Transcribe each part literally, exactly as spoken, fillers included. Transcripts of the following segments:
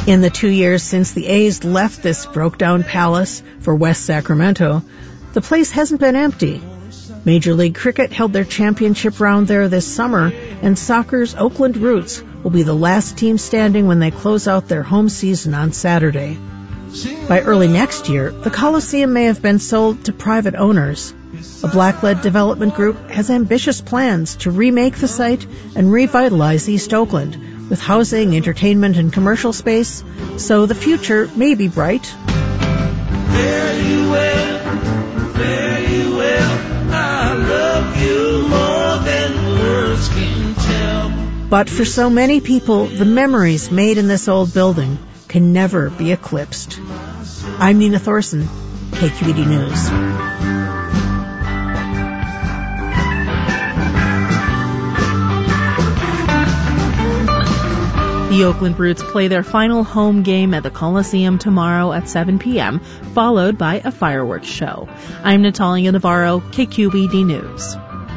In the two years since the A's left this broke-down palace for West Sacramento, the place hasn't been empty. Major League Cricket held their championship round there this summer, and soccer's Oakland Roots will be the last team standing when they close out their home season on Saturday. By early next year, the Coliseum may have been sold to private owners. A Black-led development group has ambitious plans to remake the site and revitalize East Oakland with housing, entertainment, and commercial space, so the future may be bright. Fare you well, fare you well, I love you more than words can tell. But for so many people, the memories made in this old building can never be eclipsed. I'm Nina Thorson, K Q E D News. The Oakland Roots play their final home game at the Coliseum tomorrow at seven p.m., followed by a fireworks show. I'm Natalia Navarro, K Q E D News.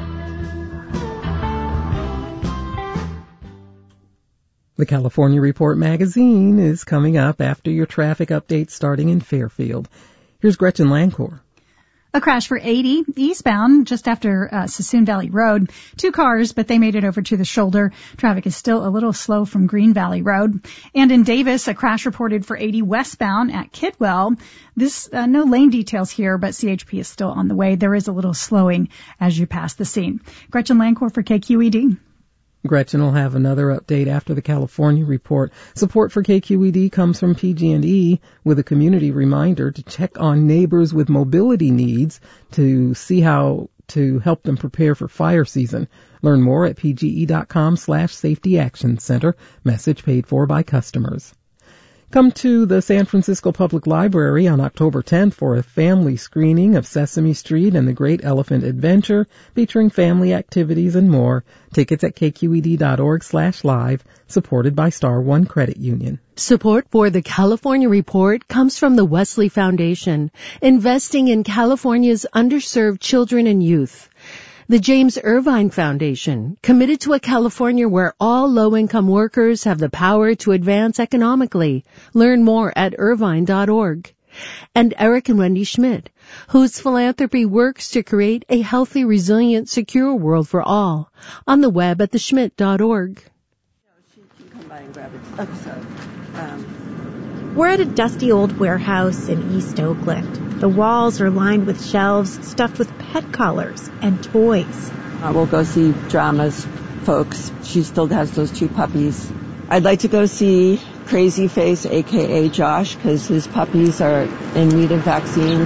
The California Report magazine is coming up after your traffic update starting in Fairfield. Here's Gretchen Lancor. A crash for eighty eastbound just after uh, Sassoon Valley Road. Two cars, but they made it over to the shoulder. Traffic is still a little slow from Green Valley Road. And in Davis, a crash reported for eighty westbound at Kidwell. This, uh, no lane details here, but C H P is still on the way. There is a little slowing as you pass the scene. Gretchen Lancor for K Q E D. Gretchen will have another update after the California Report. Support for K Q E D comes from P G and E with a community reminder to check on neighbors with mobility needs to see how to help them prepare for fire season. Learn more at pge.com slash safety action center. Message paid for by customers. Come to the San Francisco Public Library on October tenth for a family screening of Sesame Street and the Great Elephant Adventure, featuring family activities and more. Tickets at kqed.org slash live, supported by Star One Credit Union. Support for the California Report comes from the Wesley Foundation, investing in California's underserved children and youth. The James Irvine Foundation, committed to a California where all low-income workers have the power to advance economically. Learn more at irvine dot org. And Eric and Wendy Schmidt, whose philanthropy works to create a healthy, resilient, secure world for all. On the web at the schmidt dot org. She can come by and grab it. Oh, sorry. Um, We're at a dusty old warehouse in East Oakland. The walls are lined with shelves stuffed with pet collars and toys. uh, we'll go see Drama's folks. She still has those two puppies. I'd like to go see Crazy Face, a k a. Josh, because his puppies are in need of vaccines.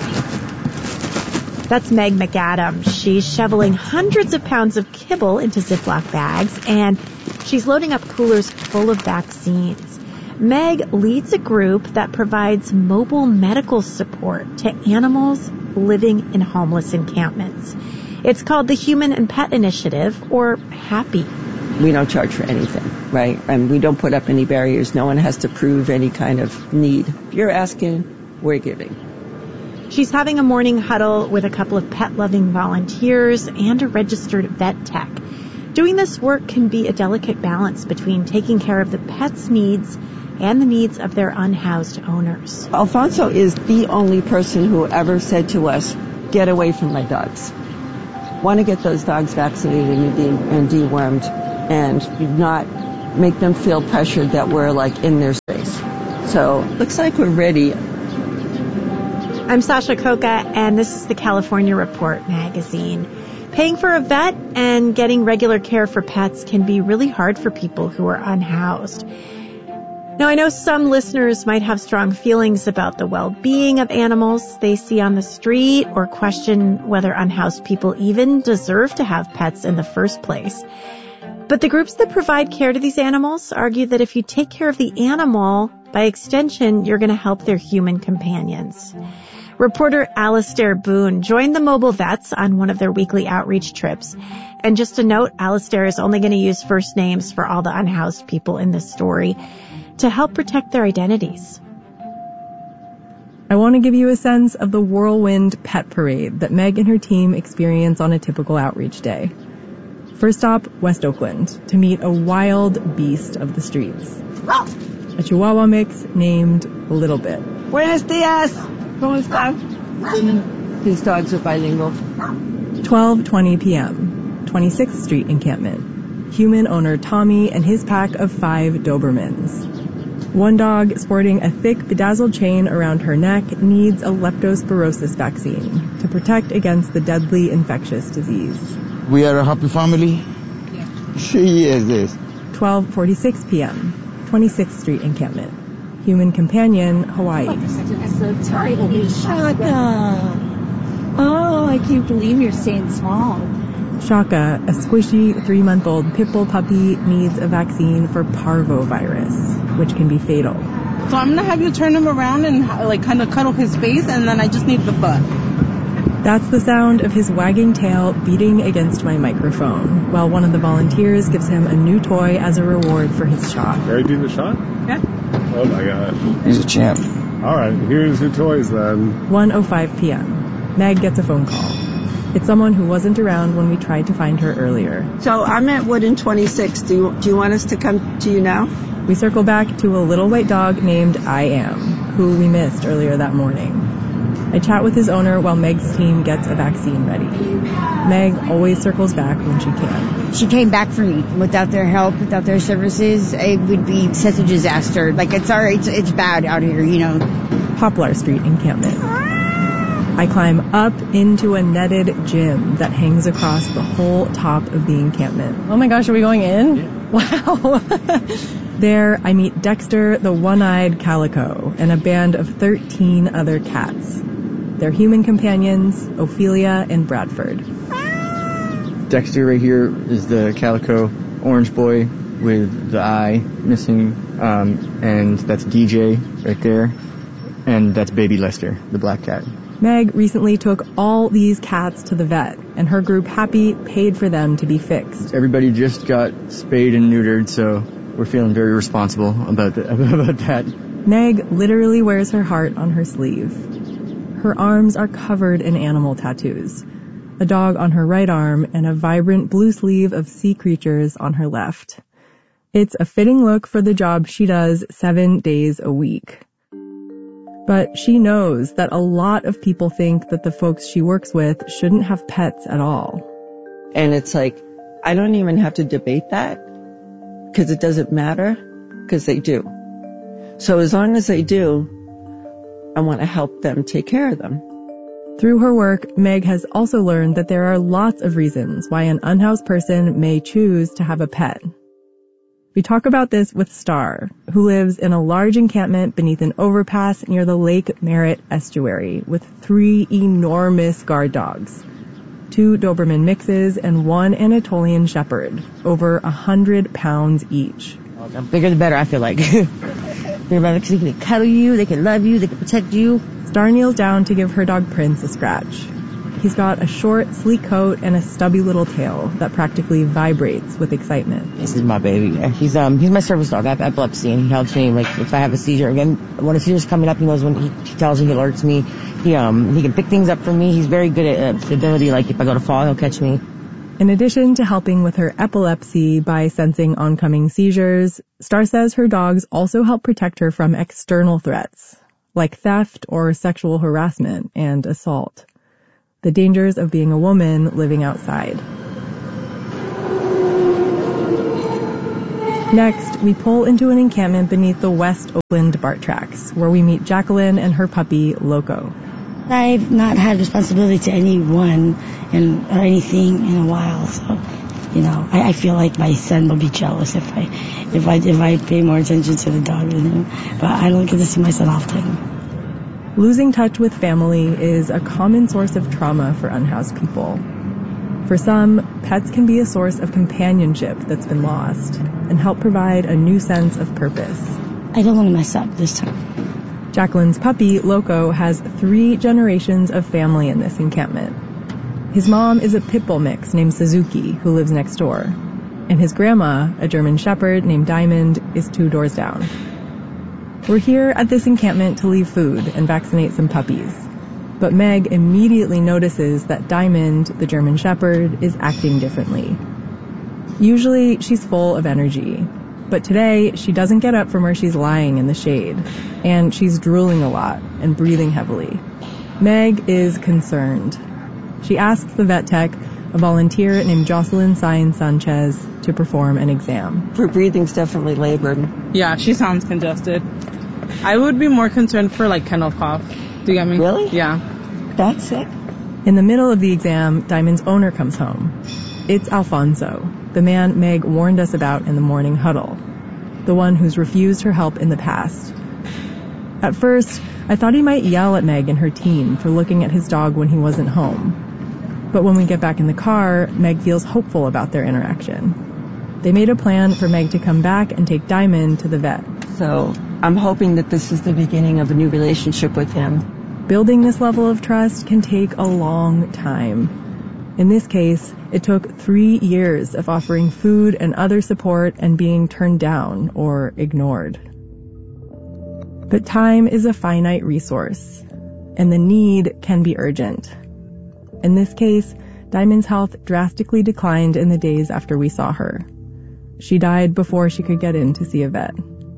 That's Meg McAdam. She's shoveling hundreds of pounds of kibble into Ziploc bags, and she's loading up coolers full of vaccines. Meg leads a group that provides mobile medical support to animals living in homeless encampments. It's called the Human and Pet Initiative, or HAPPY. We don't charge for anything, right? And we don't put up any barriers. No one has to prove any kind of need. If you're asking, we're giving. She's having a morning huddle with a couple of pet-loving volunteers and a registered vet tech. Doing this work can be a delicate balance between taking care of the pet's needs and the needs of their unhoused owners. Alfonso is the only person who ever said to us, get away from my dogs. Want to get those dogs vaccinated and, de- and dewormed and not make them feel pressured that we're like in their space. So looks like we're ready. I'm Sasha Coca, and this is the California Report magazine. Paying for a vet and getting regular care for pets can be really hard for people who are unhoused. Now, I know some listeners might have strong feelings about the well-being of animals they see on the street, or question whether unhoused people even deserve to have pets in the first place. But the groups that provide care to these animals argue that if you take care of the animal, by extension, you're going to help their human companions. Reporter Alastair Boone joined the mobile vets on one of their weekly outreach trips. And just a note, Alastair is only going to use first names for all the unhoused people in this story to help protect their identities. I want to give you a sense of the whirlwind pet parade that Meg and her team experience on a typical outreach day. First stop, West Oakland, to meet a wild beast of the streets. a Chihuahua mix named Little Bit. Buenos dias. ¿Cómo está? His dogs are bilingual. twelve twenty p.m., twenty-sixth Street encampment. Human owner Tommy and his pack of five Dobermans. One dog, sporting a thick bedazzled chain around her neck, needs a leptospirosis vaccine to protect against the deadly infectious disease. We are a happy family. She is this. twelve forty-six p.m., twenty-sixth Street encampment. Human companion, Hawaii. Shaka. Oh, I can't believe you're staying small. Shaka, a squishy three-month-old pit bull puppy, needs a vaccine for parvovirus, which can be fatal. So I'm going to have you turn him around and like kind of cuddle his face, and then I just need the butt. That's the sound of his wagging tail beating against my microphone, while one of the volunteers gives him a new toy as a reward for his shot. Ready to do the shot? Yeah. Oh my gosh. He's a champ. All right, here's your toys then. one oh five p.m. Meg gets a phone call. It's someone who wasn't around when we tried to find her earlier. So I'm at Wood and twenty-six. Do you, do you want us to come to you now? We circle back to a little white dog named I Am, who we missed earlier that morning. I chat with his owner while Meg's team gets a vaccine ready. Meg always circles back when she can. She came back for me. Without their help, without their services, it would be such a disaster. Like, it's all right, it's, it's bad out here, you know. Poplar Street encampment. I climb up into a netted gym that hangs across the whole top of the encampment. Oh my gosh, are we going in? Yeah. Wow. There, I meet Dexter, the one-eyed calico, and a band of thirteen other cats. They're human companions, Ophelia and Bradford. Dexter right here is the calico orange boy with the eye missing, um, and that's D J right there, and that's baby Lester, the black cat. Meg recently took all these cats to the vet, and her group Happy paid for them to be fixed. Everybody just got spayed and neutered, so we're feeling very responsible about, the, about that. Meg literally wears her heart on her sleeve. Her arms are covered in animal tattoos. A dog on her right arm and a vibrant blue sleeve of sea creatures on her left. It's a fitting look for the job she does seven days a week. But she knows that a lot of people think that the folks she works with shouldn't have pets at all. And it's like, I don't even have to debate that because it doesn't matter, because they do. So as long as they do, I want to help them take care of them. Through her work, Meg has also learned that there are lots of reasons why an unhoused person may choose to have a pet. We talk about this with Star, who lives in a large encampment beneath an overpass near the Lake Merritt estuary with three enormous guard dogs, two Doberman mixes, and one Anatolian Shepherd, over a hundred pounds each. The bigger the better, I feel like. Bigger better because they can cuddle you, they can love you, they can protect you. Star kneels down to give her dog Prince a scratch. He's got a short, sleek coat and a stubby little tail that practically vibrates with excitement. This is my baby. He's um he's my service dog. I have epilepsy, and he helps me. Like if I have a seizure, again, when a seizure's coming up, he knows when he, he tells me, he alerts me. He um he can pick things up for me. He's very good at uh, stability. Like if I go to fall, he'll catch me. In addition to helping with her epilepsy by sensing oncoming seizures, Star says her dogs also help protect her from external threats, like theft or sexual harassment and assault. The dangers of being a woman living outside. Next, we pull into an encampment beneath the West Oakland BART tracks, where we meet Jacqueline and her puppy, Loco. I've not had responsibility to anyone and or anything in a while, so you know, I, I feel like my son will be jealous if I if I if I pay more attention to the dog than him. But I don't get to see my son often. Losing touch with family is a common source of trauma for unhoused people. For some, pets can be a source of companionship that's been lost and help provide a new sense of purpose. I don't want to mess up this time. Jacqueline's puppy, Loco, has three generations of family in this encampment. His mom is a pit bull mix named Suzuki, who lives next door. And his grandma, a German Shepherd named Diamond, is two doors down. We're here at this encampment to leave food and vaccinate some puppies. But Meg immediately notices that Diamond, the German Shepherd, is acting differently. Usually, she's full of energy. But today, she doesn't get up from where she's lying in the shade, and she's drooling a lot and breathing heavily. Meg is concerned. She asks the vet tech, a volunteer named Jocelyn Saenz Sanchez, to perform an exam. Her breathing's definitely labored. Yeah, she sounds congested. I would be more concerned for like kennel cough. Do you get me? Really? Yeah. That's sick. In the middle of the exam, Diamond's owner comes home. It's Alfonso, the man Meg warned us about in the morning huddle, the one who's refused her help in the past. At first, I thought he might yell at Meg and her team for looking at his dog when he wasn't home. But when we get back in the car, Meg feels hopeful about their interaction. They made a plan for Meg to come back and take Diamond to the vet. So I'm hoping that this is the beginning of a new relationship with him. Building this level of trust can take a long time. In this case, it took three years of offering food and other support and being turned down or ignored. But time is a finite resource, and the need can be urgent. In this case, Diamond's health drastically declined in the days after we saw her. She died before she could get in to see a vet.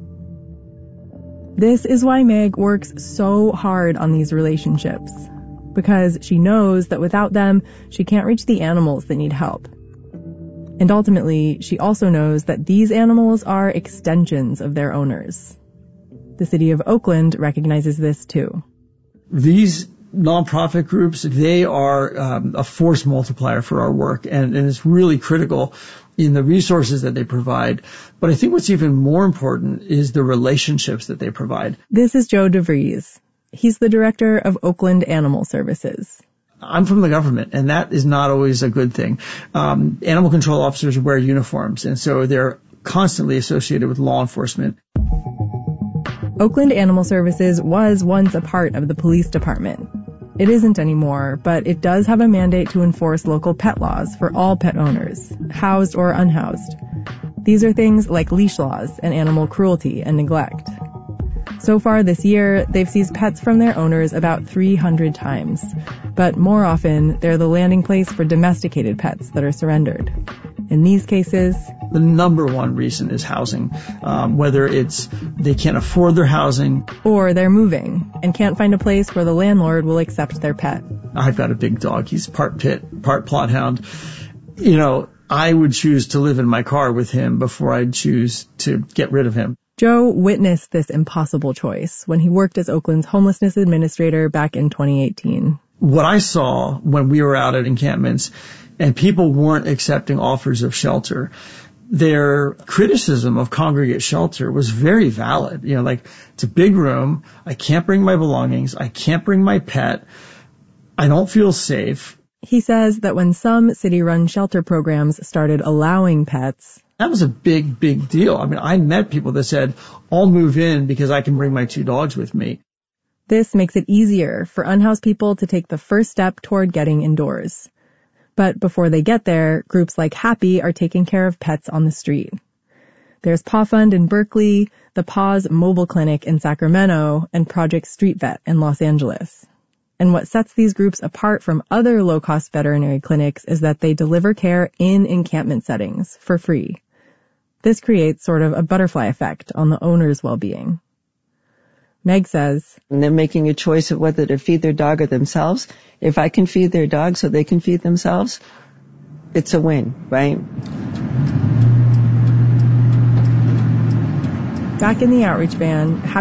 This is why Meg works so hard on these relationships, because she knows that without them, she can't reach the animals that need help. And ultimately, she also knows that these animals are extensions of their owners. The city of Oakland recognizes this too. These nonprofit groups, they are um, a force multiplier for our work, and, and it's really critical in the resources that they provide. But I think what's even more important is the relationships that they provide. This is Joe DeVries. He's the director of Oakland Animal Services. I'm from the government, and that is not always a good thing. Um, animal control officers wear uniforms, and so they're constantly associated with law enforcement. Oakland Animal Services was once a part of the police department. It isn't anymore, but it does have a mandate to enforce local pet laws for all pet owners, housed or unhoused. These are things like leash laws and animal cruelty and neglect. So far this year, they've seized pets from their owners about three hundred times. But more often, they're the landing place for domesticated pets that are surrendered. In these cases, the number one reason is housing, um, whether it's they can't afford their housing, or they're moving and can't find a place where the landlord will accept their pet. I've got a big dog. He's part pit, part plot hound. You know, I would choose to live in my car with him before I'd choose to get rid of him. Joe witnessed this impossible choice when he worked as Oakland's homelessness administrator back in twenty eighteen. What I saw when we were out at encampments and people weren't accepting offers of shelter, their criticism of congregate shelter was very valid. You know, like, it's a big room. I can't bring my belongings. I can't bring my pet. I don't feel safe. He says that when some city-run shelter programs started allowing pets, that was a big, big deal. I mean, I met people that said, I'll move in because I can bring my two dogs with me. This makes it easier for unhoused people to take the first step toward getting indoors. But before they get there, groups like Happy are taking care of pets on the street. There's Paw Fund in Berkeley, the Paws Mobile Clinic in Sacramento, and Project Street Vet in Los Angeles. And what sets these groups apart from other low-cost veterinary clinics is that they deliver care in encampment settings for free. This creates sort of a butterfly effect on the owner's well-being. Meg says, and they're making a choice of whether to feed their dog or themselves. If I can feed their dog so they can feed themselves, it's a win, right? Back in the outreach van, Happy